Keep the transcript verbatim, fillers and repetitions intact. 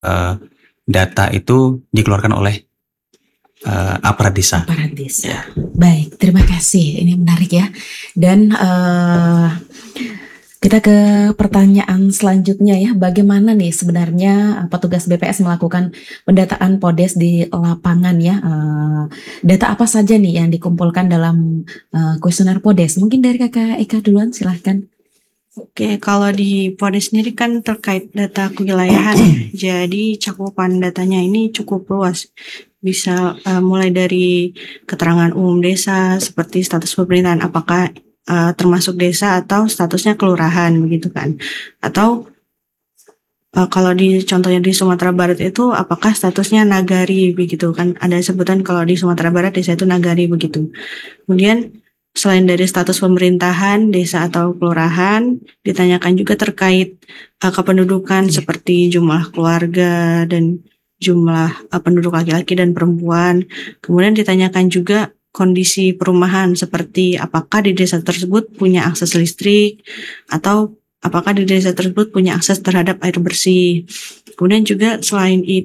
eee, data itu dikeluarkan oleh, eee, aparat desa. Aparat desa. Ya. Baik, terima kasih. Ini menarik ya. Dan uh, kita ke pertanyaan selanjutnya ya. Bagaimana nih sebenarnya petugas B P S melakukan pendataan PODES di lapangan ya? Uh, data apa saja nih yang dikumpulkan dalam uh, kuesioner PODES? Mungkin dari Kakak Eka duluan, silahkan. Oke, kalau di PODES sendiri kan terkait data kewilayahan, jadi cakupan datanya ini cukup luas. Bisa uh, mulai dari keterangan umum desa seperti status pemerintahan, apakah uh, termasuk desa atau statusnya kelurahan begitu kan? Atau uh, kalau di contohnya di Sumatera Barat itu apakah statusnya nagari begitu kan? Ada sebutan kalau di Sumatera Barat desa itu nagari begitu. Kemudian selain dari status pemerintahan, desa atau kelurahan, ditanyakan juga terkait uh, kependudukan yeah. seperti jumlah keluarga dan jumlah uh, penduduk laki-laki dan perempuan. Kemudian ditanyakan juga kondisi perumahan seperti apakah di desa tersebut punya akses listrik atau apakah di desa tersebut punya akses terhadap air bersih. Kemudian juga selain itu